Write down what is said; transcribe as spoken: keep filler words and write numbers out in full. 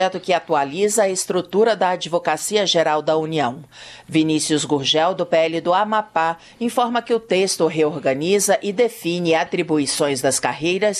que atualiza a estrutura da Advocacia Geral da União. Vinícius Gurgel, do P L do Amapá, informa que o texto reorganiza e define atribuições das carreiras